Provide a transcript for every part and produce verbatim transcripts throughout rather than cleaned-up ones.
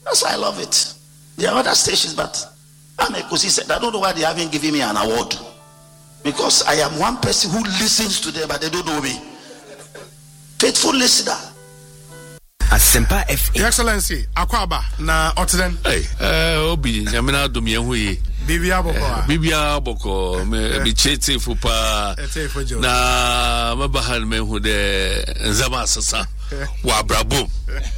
That's why I love it. There are other stations, but I'm Ekosi said, I don't know why they haven't given me an award. Because I am one person who listens to them, but they don't know me. Faithful listener. Asempa F A. Your Excellency, Akwaba na Otiden. Hey, uh, Obi, Yamina Dumia Hui. Bibia Boko. Bibia Boko, me chete fupa. Na mabahan me hu de Nzama Sasa. Wa brabo.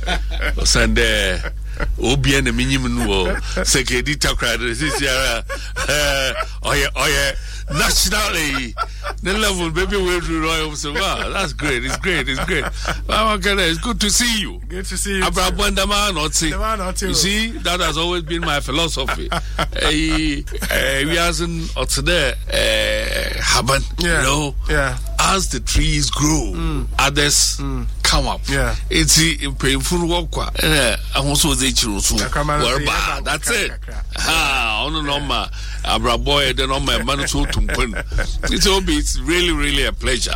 Osande Obi and minimum no sekedi takra this year. Oh yeah, oh yeah. Nationally, the level, baby, we're royal. So wow, that's great. It's great. It's great. It's good to see you. Good to see you. You see, that has always been my philosophy. We hasn't or today happen. You know, yeah. As the trees grow, mm. others mm. come up. Yeah, it's painful work. I also say that's it. Ah, on and on my Abra boy, then on my man so to It's all be. It's really, really a pleasure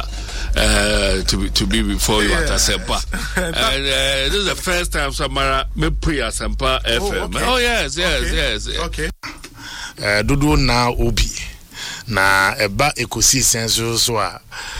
uh, to be to be before you at Asempa. And uh, this is the first time Samara me pre Asempa F M. Okay. Oh yes, yes, okay. yes, yes. Okay. Uh, Dudu na Obi na eba Ekosi senso so a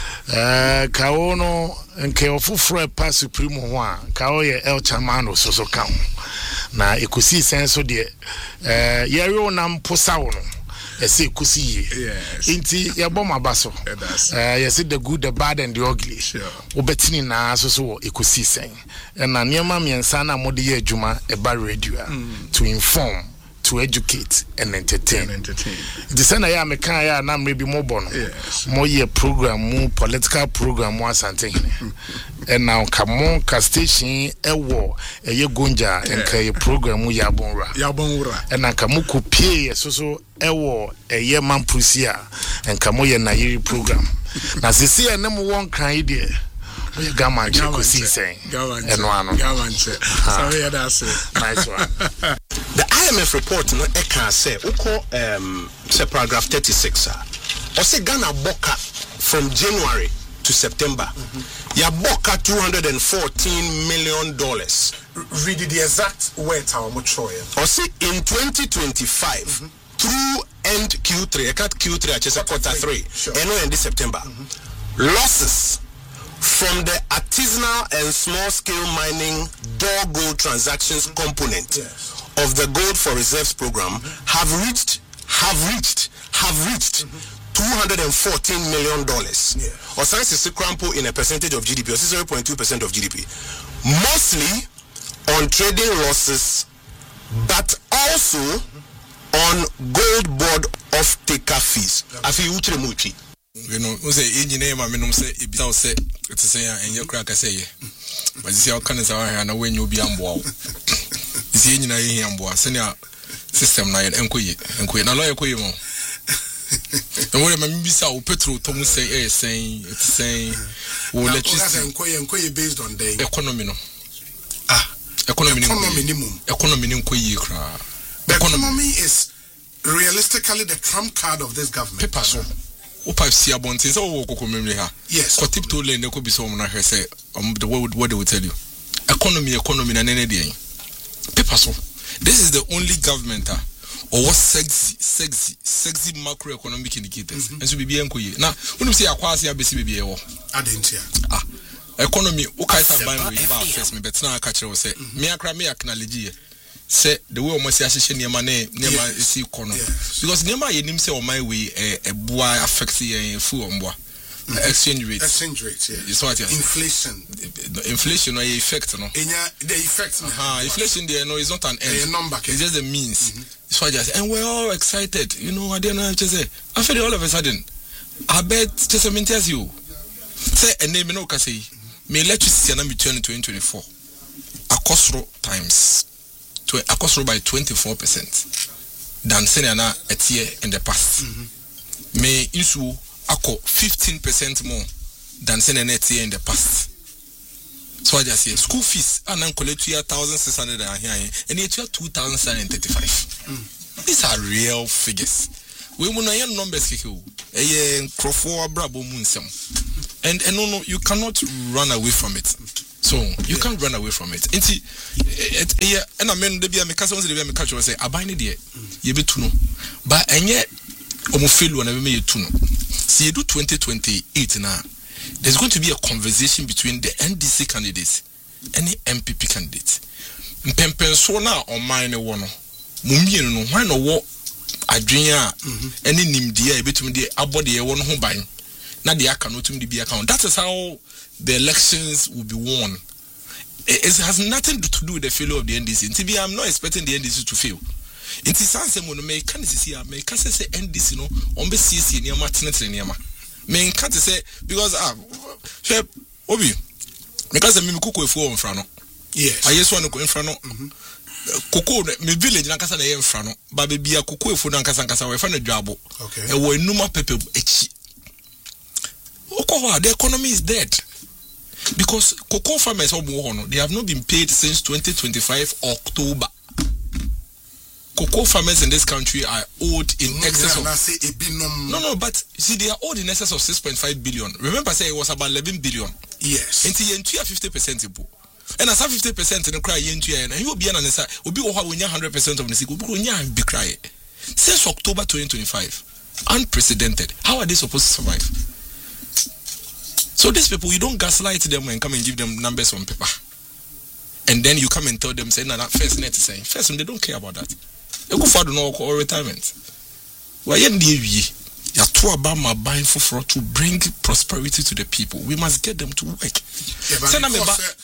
uh, kawo no nke ofufro pa supreme ho a kawo ye El Chamano so so ka na Ekosi senso de uh, yeri onam posa wo no ese Ekosi ye inti ye bom abaso uh, ye see the good, the bad and the ugly obetini na so so Ekosi sen na niema miensa na mode ye adwuma eba radio mm. to inform, to educate and entertain. And entertain. The same I am a kind of na maybe more bono. Yes. More year program, more political program, more something. And now come on, ka station a war a ye gonja and ka program mu yabonra. Yabonra. And now come ku pay so so a war a ye man prusia and come ye na yiri program. Na se see na mo won kan idea. We gaman Ekosi saying. And one. Gaman. Sorry, that's it. Nice one. The I M F report no e can say uko um say paragraph thirty-six ah or say Ghana boka from January to September mm-hmm. ya boka two hundred fourteen million dollars. Read the exact words how much show or say in twenty twenty-five mm-hmm. through end Q three I cut Q three I just quarter three sure. And no end September mm-hmm. losses from the artisanal and small scale mining door gold transactions mm-hmm. component yes. of the Gold for Reserves program mm-hmm. have reached have reached have reached mm-hmm. two hundred fourteen million dollars yeah. or science is crampo in a percentage of G D P or zero point two percent of G D P, mostly on trading losses but also mm-hmm. on gold board of taker fees. Afi utre muchi you know we say engineer ma menum say e bisa say it's say and your crack say ye but you see how can say na when you be ambo is ye nyina ye ambo senior system na ye enkoye enkoye na lawyer koye mo and when me bisa o petrol to mu say eh saying it's saying o electricity enkoye enkoye based on the economy no ah economy minimum economy ni enkoye kra the economy is realistically the trump card of this government. Paper so Opa si abontin so wo kokko memre ha yes ko tip to lane ko bi so mo na hwe say um the what, what they will tell you economy economy na nene dey paper so this is the only government uh, or what sexy sexy sexy macroeconomic indicators and so bibi enkoye na wonu say akwase abesi bibi e wo adentia ah economy o kai sa ban we ba first me betina aka kire wo say me akra me acknowledge say the way almost association niema na niema isi kono because niema ye nim say o my way e boa affect ye fu omboa exchange rate exchange rate yeah it's what inflation inflation or effect no the effect ah inflation there no is not an end a number it's just the means mm-hmm. It's what just and we're all excited you know I don't know to say I feel all of a sudden I bet just a minute as you say a name no can say me electricity na between twenty twenty-four akosro times to akosro by twenty-four percent than senana etie in the past mm-hmm. me issue ako fifteen percent more than senana etie in the past so I just say school fees and then collect two thousand six hundred and here and it two thousand seven hundred thirty-five mm. These are real figures we mun na yen numbers keke o eh crofo abrabo mu nsem and and no no you cannot run away from it So you can't run away from it. Inti it yeah and I mean the be me kasa the be me catch say aban ne de ye betu no but enye omo fail na be me yetu no. See you do twenty twenty-eight now. There's going to be a conversation between the N D C candidates and the M P P candidates. Mpempen so na on mine no no. Mumie no hwan no wo adwenya any nimdia e betumi de abode ye wo no ho ban. Na de aka no tum de bi account. That is how the elections will be won. It, it has nothing to do with the failure of the N D C. N T B, I'm not expecting the N D C to fail. In this sense, when me can see, me can say N D C no, on be C C near Martinez near ma. Me can't say because ah, she obi. Me can say me kuku efu in front no. Yes. I just want to go in front no. Kuku me village na kasa na ye in front no. Ba be bia kuku efu na kasa kasa we fa na dwabo. Okay. E wo enuma pepe echi. The economy is dead because cocoa farmers they have not been paid since twenty twenty-five October. Cocoa farmers in this country are owed in no, excess of no no but see they are owed in excess of six point five billion. Remember say it was about eleven billion. Yes. Until you enter fifty percent and as fifty percent in the cry and you will be an answer will be one hundred percent of the sick will be cry since October twenty twenty-five. Unprecedented. How are they supposed to survive? So these people, you don't gaslight them and come and give them numbers on paper. And then you come and tell them, say, no, nah, first net is saying, first, they don't care about that. They go for the no or retirement. Why you are about my buying for to bring prosperity to the people. We must get them to work. Yeah, but because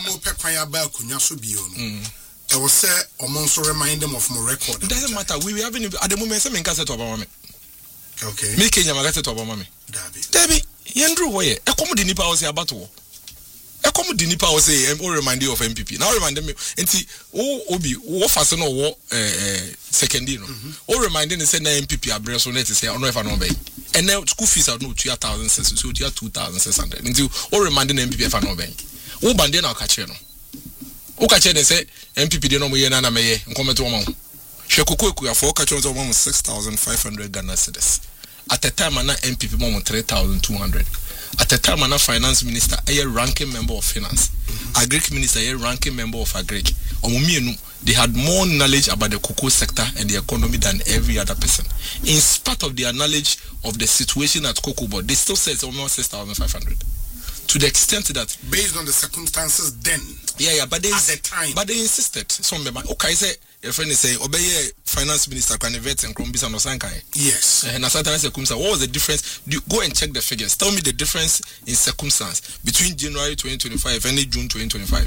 I was say, or also remind them of my record. It doesn't matter. We have at the moment, some in Casa to Obama. Okay. Me Kenya Magata to Obama. Debbie. Debbie. Yendru way. E komu di nipa ose abato. E komu di nipa ose em o remind you of M P P. Now remind me enti o obi wo fase no wo eh secondary no. O remind me say na M P P abre so net say ono efa no be. And now school fees are no two thousand six hundred so two thousand six hundred. Enti o remind me M P P efa no be. Wo bande na o ka kire no. O ka kire say M P P de no mo ye na na me ye nkometo mo. Hwe kokoku ya for ka kire so mo six thousand five hundred Ghana cedis. At the time, I'm not M P P more three thousand two hundred. At the time, I'm not finance minister, a ranking member of finance. Mm-hmm. Agric minister, a ranking member of agric. They had more knowledge about the cocoa sector and the economy than every other person. In spite of their knowledge of the situation at Cocoa Board, they still said it's almost six thousand five hundred. To the extent that based on the circumstances then, yeah, yeah, but they at the time, but they insisted. So remember, okay, say your friend is saying, obey finance minister can vet and Krombisa no Sankai. Yes, and as I said, what was the difference? Do, go and check the figures. Tell me the difference in circumstance between January twenty twenty-five and June twenty twenty-five.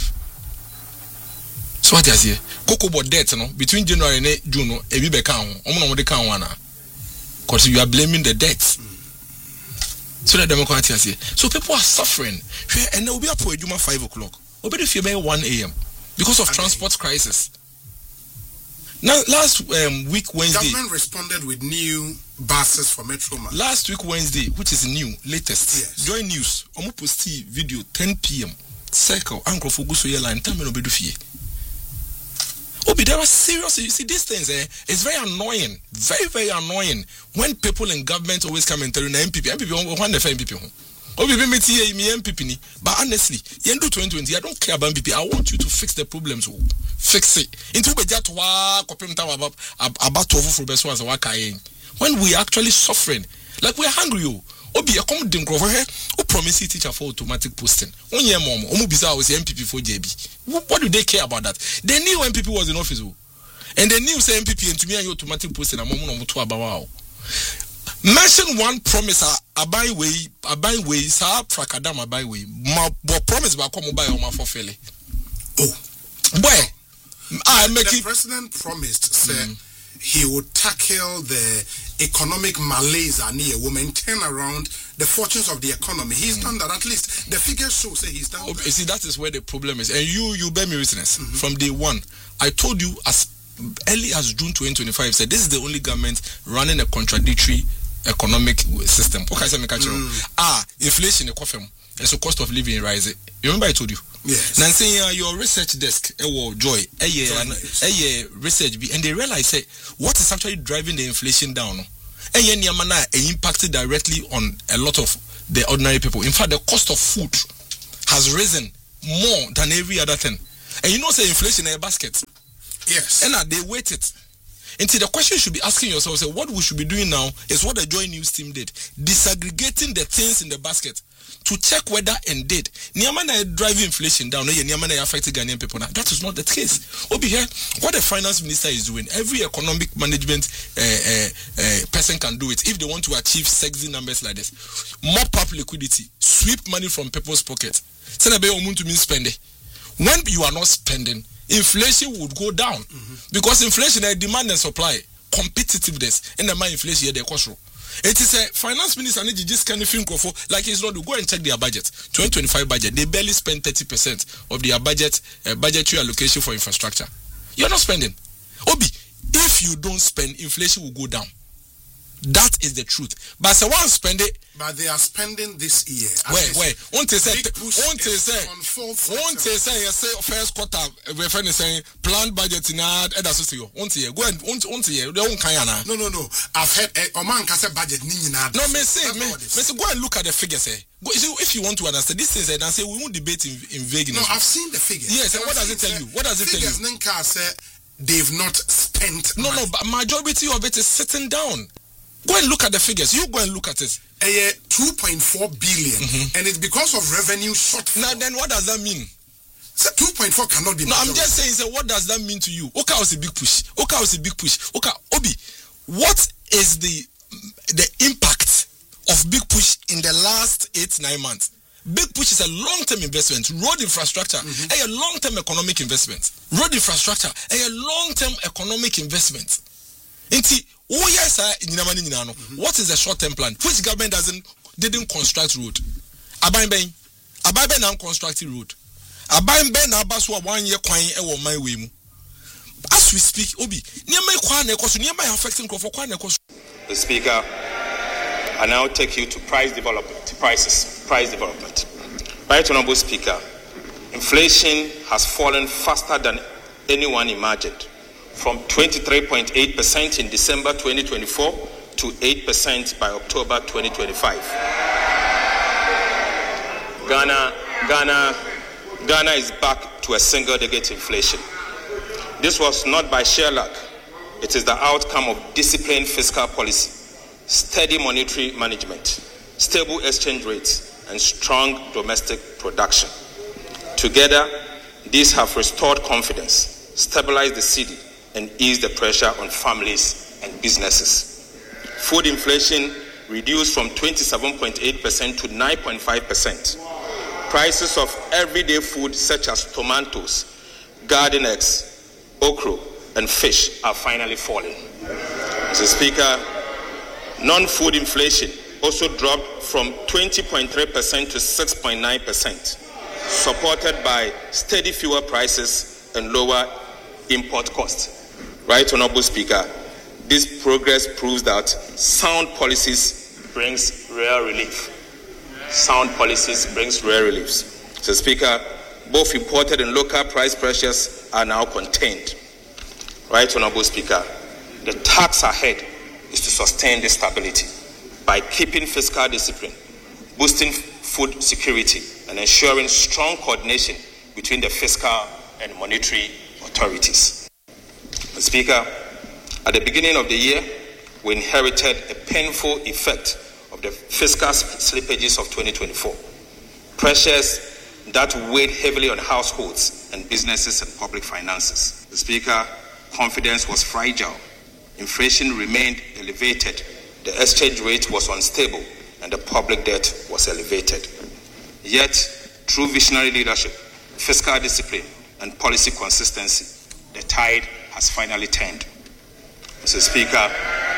So what is here? Cocoa Board debt, no, between January and June, no, a bit count. Omo de count one, because you are blaming the debt. Mm. So that democracy is here. So people are suffering. And they will be up for Juma five o'clock. Or better if you make one a m because of okay. transport crisis. Now, last um, week Wednesday, government responded with new buses for Metro Man. Last week Wednesday, which is new, latest. Yes. Join News. Omo posti video ten p m Circle Uncle Foguso Airline. Tell me no bedu fie. Obi, there are serious. You see, these things, eh, it's very annoying. Very, very annoying when people in government always come and tell you, M P P, M P P, one the M P P. Obi, me me me M P P. But honestly, you do twenty twenty. I don't care about M P P. I want you to fix the problems. Fix it. Into the jet wa about about to for best ones when we are actually suffering, like we are hungry. Obi, a common ding over here who promise teacher for automatic posting. One year mom, Omu Bisa was M P P for J B. What do they care about that? They knew M P P was in office. And they knew say M P P and to me and automatic posting a moment to about. Mention one promise a buy way, a buy way, sa prakadam a buy way. Ma promise ba come buy on my for fairly. Oh, boy, I make the it. President promised, say, mm. he would tackle the economic malaise and he will maintain around the fortunes of the economy. He's mm. done that. At least the figures show say he's done oh, that. You see, that is where the problem is. And you, you bear me witness mm-hmm. from day one. I told you as early as June twenty twenty-five, said this is the only government running a contradictory economic system. Okay, so mm. ah, inflation, and so cost of living rising. You remember I told you? Yes. Now saying uh, your research desk, uh, Joy, a uh, uh, research, and they realize say what is actually driving the inflation down. And yen yamana impacted directly on a lot of the ordinary people. In fact, the cost of food has risen more than every other thing. And you know, say inflation in a basket. Yes. And uh, they wait it. Until the question you should be asking yourself, say, what we should be doing now is what the Joy News team did. Disaggregating the things in the basket to check whether indeed Niamana drive inflation down, Niamana affecting Ghanaian people now. That is not the case. Over here, what the finance minister is doing, every economic management uh, uh, uh, person can do it if they want to achieve sexy numbers like this. Mop up liquidity, sweep money from people's pockets. When you are not spending, inflation would go down. Mm-hmm. Because inflation is demand and supply, competitiveness, and the man inflation they cost. It is a finance minister and just kind of think of like it's not to go and check their budget. twenty twenty-five budget, they barely spend thirty percent of their budget, uh, budgetary allocation for infrastructure. You're not spending. Obi, if you don't spend, inflation will go down. That is the truth. But so one spend it. But they are spending this year. Wait, wait. One to say, one to say, one to say, you say first quarter. We're friend is saying planned budget in ad. That's what you want to hear. Go and want to hear. They won't kind of. No, no, no. I've heard a man can say budget. No, me say, me, me say, go and look at the figures. Eh. Go, if you want to understand this is, and say we won't debate in, in vagueness. No, I've seen the figures. Yes. And what does it tell you? What does it tell you? Figures say they've not spent. No, no. But majority of it is sitting down. Go and look at the figures. You go and look at it. Uh, two point four billion, mm-hmm. and it's because of revenue shortfall. Now, then what does that mean? So two point four cannot be. No, I'm just saying. So what does that mean to you? Oka was a big push. Oka was a big push. Oka Obi, what is the the impact of big push in the last eight nine months? Big push is a long-term investment. Road infrastructure, mm-hmm. a long-term economic investment. Road infrastructure, a long-term economic investment. Inti. Oh yes, mm-hmm. What is the short-term plan? Which government doesn't didn't construct road? Aban Ben, Aban Ben now constructing road. Aban Ben now baswa one year kwan e wo my way mu. As we speak, Obi, niamai kwan na ekoso, niamai affecting crop kwan na ekoso. The Speaker, I now take you to price development, prices, price development. Right, Honourable Speaker, inflation has fallen faster than anyone imagined. From twenty-three point eight percent in December twenty twenty-four to eight percent by October twenty twenty-five. Ghana, Ghana, Ghana is back to a single-digit inflation. This was not by sheer luck. It is the outcome of disciplined fiscal policy, steady monetary management, stable exchange rates, and strong domestic production. Together, these have restored confidence, stabilized the cedi, and ease the pressure on families and businesses. Food inflation reduced from twenty-seven point eight percent to nine point five percent. Prices of everyday food such as tomatoes, garden eggs, okra, and fish are finally falling. Mister Speaker, non-food inflation also dropped from twenty point three percent to six point nine percent, supported by steady fuel prices and lower import costs. Right, Honourable Speaker, this progress proves that sound policies brings real relief. Sound policies brings real relief. Mister Speaker, both imported and local price pressures are now contained. Right, Honourable Speaker, the task ahead is to sustain this stability by keeping fiscal discipline, boosting food security, and ensuring strong coordination between the fiscal and monetary authorities. Mister Speaker, at the beginning of the year, we inherited a painful effect of the fiscal slippages of twenty twenty-four. Pressures that weighed heavily on households and businesses and public finances. Mister Speaker, confidence was fragile. Inflation remained elevated. The exchange rate was unstable, and the public debt was elevated. Yet, through visionary leadership, fiscal discipline, and policy consistency, the tide has finally turned. Mister Speaker,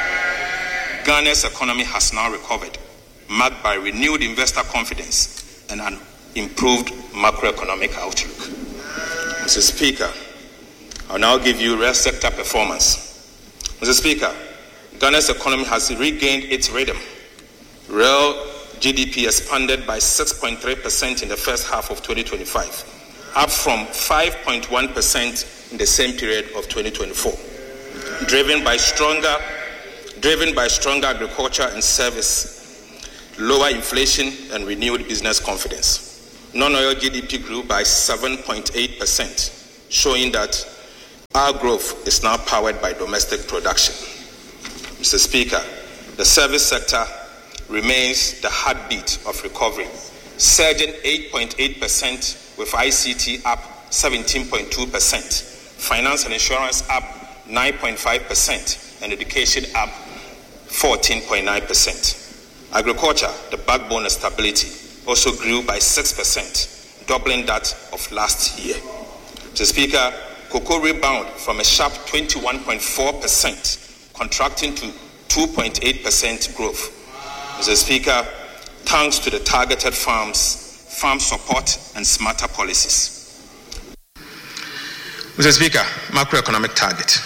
Ghana's economy has now recovered, marked by renewed investor confidence and an improved macroeconomic outlook. Mister Speaker, I'll now give you real sector performance. Mister Speaker, Ghana's economy has regained its rhythm. Real G D P expanded by six point three percent in the first half of twenty twenty-five, up from five point one percent in the same period of twenty twenty-four, driven by stronger, driven by stronger agriculture and service, lower inflation, and renewed business confidence. Non-oil G D P grew by seven point eight percent, showing that our growth is now powered by domestic production. Mister Speaker, the service sector remains the heartbeat of recovery, surging eight point eight percent with I C T up seventeen point two percent, finance and insurance up nine point five percent, and education up fourteen point nine percent. Agriculture, the backbone of stability, also grew by six percent, doubling that of last year. Mister Speaker, cocoa rebound from a sharp twenty-one point four percent, contracting to two point eight percent growth. Mister Speaker, thanks to the targeted farms, farm support, and smarter policies. Mister Speaker, macroeconomic target.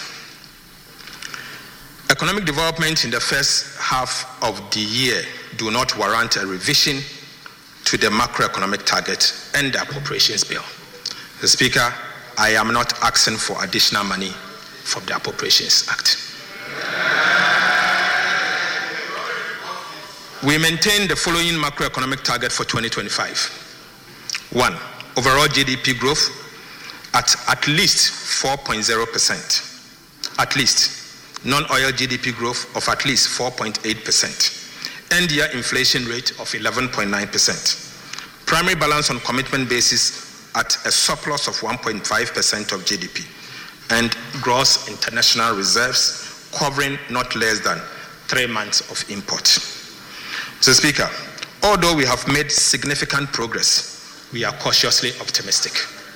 Economic development in the first half of the year do not warrant a revision to the macroeconomic target and the appropriations bill. Mister Speaker, I am not asking for additional money from the Appropriations Act. We maintain the following macroeconomic target for twenty twenty-five. One, overall G D P growth at at least four point zero percent. At least. Non-oil G D P growth of at least four point eight percent. End-year inflation rate of eleven point nine percent. Primary balance on commitment basis at a surplus of one point five percent of G D P. And gross international reserves covering not less than three months of import. Mister Speaker, although we have made significant progress, we are cautiously optimistic.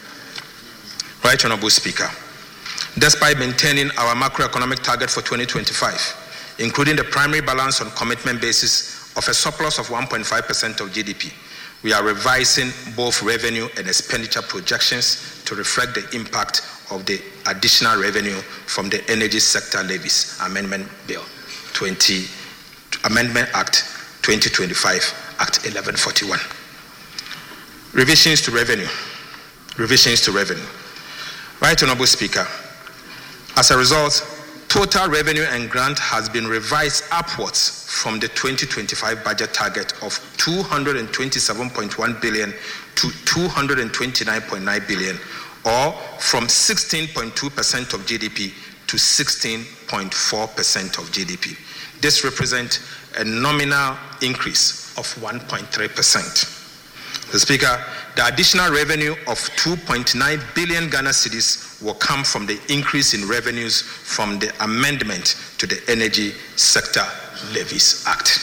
Right Honorable Speaker, despite maintaining our macroeconomic target for twenty twenty-five, including the primary balance on commitment basis of a surplus of one point five percent of G D P, we are revising both revenue and expenditure projections to reflect the impact of the additional revenue from the Energy Sector Levies Amendment Bill twenty, Amendment Act twenty twenty-five, Act eleven forty-one. Revisions to revenue. Revisions to revenue. Right Honorable Speaker, as a result, total revenue and grant has been revised upwards from the twenty twenty-five budget target of two hundred twenty-seven point one billion to two hundred twenty-nine point nine billion, or from sixteen point two percent of G D P to sixteen point four percent of G D P. This represents a nominal increase of one point three percent. The Speaker, the additional revenue of two point nine billion Ghana cedis will come from the increase in revenues from the amendment to the Energy Sector Levies Act.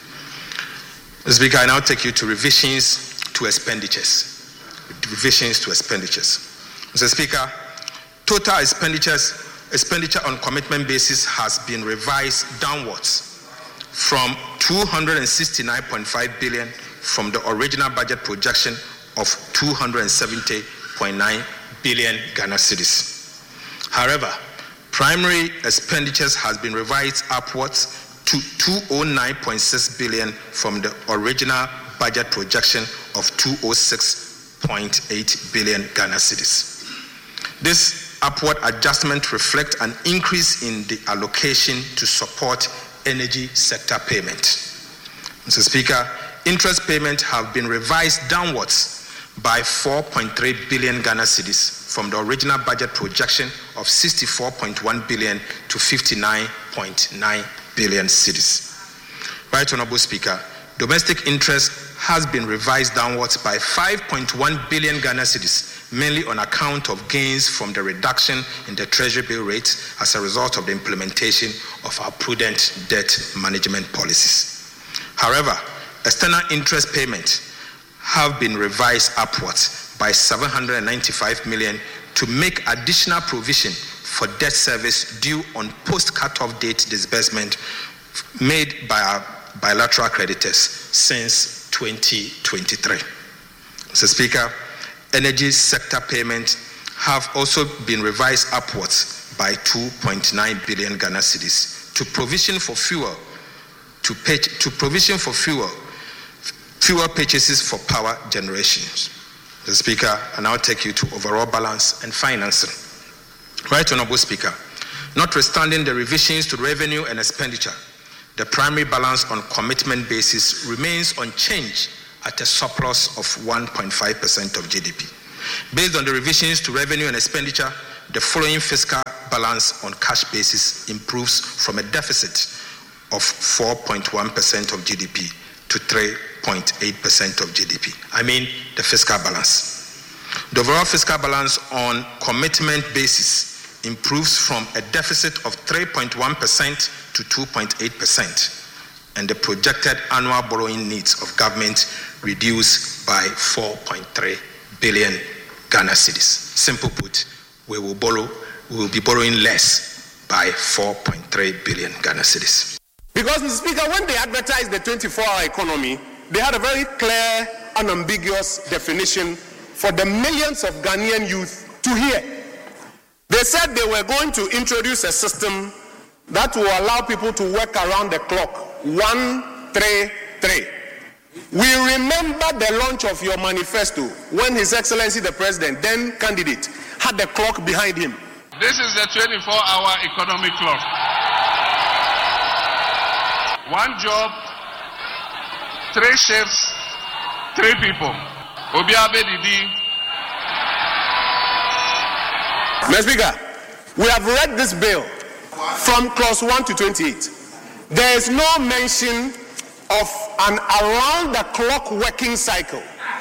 The Speaker, I now take you to revisions to expenditures. Revisions to expenditures. Mister Speaker, total expenditures, expenditure on commitment basis has been revised downwards from two hundred sixty-nine point five billion from the original budget projection of two hundred seventy point nine billion Ghana cedis. However, primary expenditures has been revised upwards to two hundred nine point six billion from the original budget projection of two hundred six point eight billion Ghana cedis. This upward adjustment reflects an increase in the allocation to support energy sector payment. Mister Speaker, interest payments have been revised downwards by four point three billion Ghana cedis from the original budget projection of sixty-four point one billion to fifty-nine point nine billion cedis. Right Honorable Speaker, domestic interest has been revised downwards by five point one billion Ghana cedis, mainly on account of gains from the reduction in the treasury bill rates as a result of the implementation of our prudent debt management policies. However, external interest payments have been revised upwards by seven hundred ninety-five million to make additional provision for debt service due on post-cutoff date disbursement made by our bilateral creditors since twenty twenty-three. Mister Speaker, energy sector payments have also been revised upwards by two point nine billion Ghana cedis to provision for fuel to, pay, to provision for fuel fuel purchases for power generation. Mister Speaker, I now take you to overall balance and financing. Right Honorable Speaker, notwithstanding the revisions to revenue and expenditure, the primary balance on commitment basis remains unchanged at a surplus of one point five percent of G D P. Based on the revisions to revenue and expenditure, the following fiscal balance on cash basis improves from a deficit of four point one percent of G D P to three point eight percent of G D P. I mean the fiscal balance. The overall fiscal balance on commitment basis improves from a deficit of three point one percent to two point eight percent, and the projected annual borrowing needs of government reduced by four point three billion Ghana cedis. Simple put, we will borrow, we will be borrowing less by four point three billion Ghana cedis. Because, Mister Speaker, when they advertised the twenty-four hour economy, they had a very clear, unambiguous definition for the millions of Ghanaian youth to hear. They said they were going to introduce a system that will allow people to work around the clock, one, three, three. We remember the launch of your manifesto when His Excellency the President, then candidate, had the clock behind him. This is the twenty-four hour economic clock. One job, three shifts, three people. Obiabe Didi. Mister Speaker, we have read this bill from clause one to twenty-eight. There is no mention of an around-the-clock working cycle.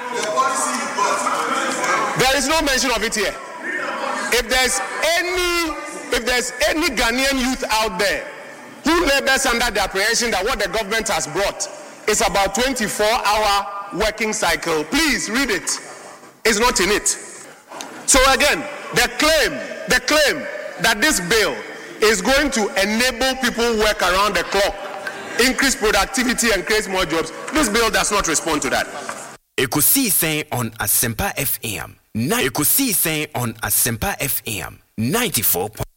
There is no mention of it here. If there's any, if there's any Ghanaian youth out there who labors under the apprehension that what the government has brought is about twenty-four hour working cycle, please read it. It's not in it. So again, the claim, the claim that this bill is going to enable people work around the clock, increase productivity and create more jobs, this bill does not respond to that. Ekusi saying on Asempa F M. Ekusi saying on Asempa F M ninety-four.